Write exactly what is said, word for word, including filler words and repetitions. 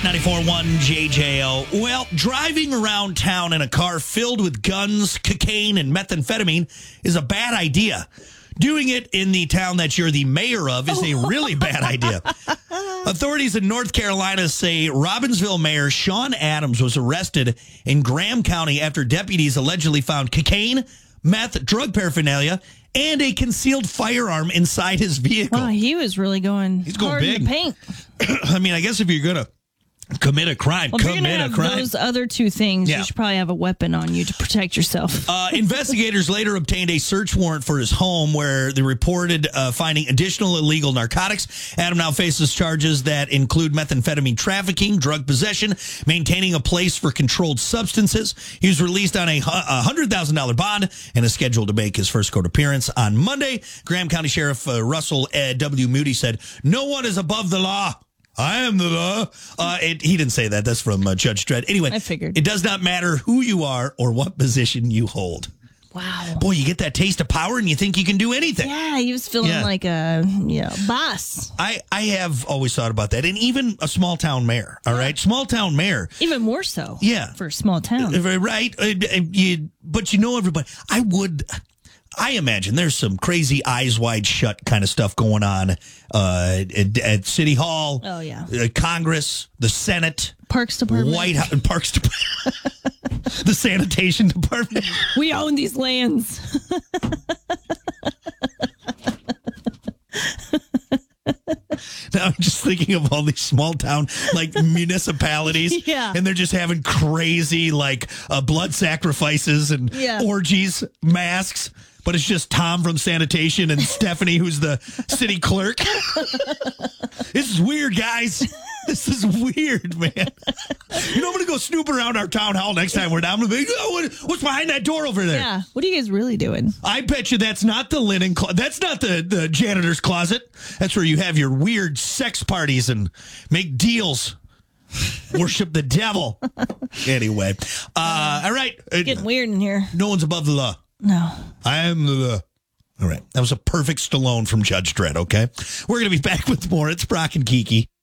ninety-four point one J J O. Well, driving around town in a car filled with guns, cocaine, and methamphetamine is a bad idea. Doing it in the town that you're the mayor of is a really bad idea. Authorities in North Carolina say Robbinsville Mayor Sean Adams was arrested in Graham County after deputies allegedly found cocaine, meth, drug paraphernalia, and a concealed firearm inside his vehicle. Wow, he was really going, He's going hard big. in the paint. I mean, I guess if you're going to commit a crime, Well, if you're commit gonna a have crime. those other two things, Yeah. you should probably have a weapon on you to protect yourself. Uh, investigators later obtained a search warrant for his home where they reported uh, finding additional illegal narcotics. Adam now faces charges that include methamphetamine trafficking, drug possession, maintaining a place for controlled substances. He was released on a one hundred thousand dollars bond and is scheduled to make his first court appearance on Monday. Graham County Sheriff uh, Russell Ed W. Moody said, "No one is above the law. I am the law." Uh, it, he didn't say that. That's from uh, Judge Dredd. Anyway, I figured. It does not matter who you are or what position you hold. Wow. Boy, you get that taste of power and you think you can do anything. Yeah, he was feeling Yeah. like a you know, boss. I, I have always thought about that. And even a small town mayor, all right? Small town mayor. Even more so. Yeah. For a small town. Uh, Right? Uh, uh, you, but you know everybody. I would... I imagine there's some crazy eyes wide shut kind of stuff going on uh, at, at City Hall, Oh, yeah. uh, Congress, the Senate, Parks Department. White House, Parks Department, the Sanitation Department. We own these lands. Now I'm just thinking of all these small town like municipalities, Yeah. and they're just having crazy like uh, blood sacrifices and Yeah. orgies, masks. But it's just Tom from sanitation and Stephanie, who's the city clerk. This is weird, guys. This is weird, man. You know, I'm going to go snoop around our town hall next time we're down. I'm going to be, oh, what, what's behind that door over there? Yeah. What are you guys really doing? I bet you that's not the linen closet. That's not the, the janitor's closet. That's where you have your weird sex parties and make deals. Worship the devil. Anyway. Uh, all right. Uh, Getting weird in here. no one's above the law. No. I am the law. All right. That was a perfect Stallone from Judge Dredd, okay? We're going to be back with more. It's Brock and Kiki.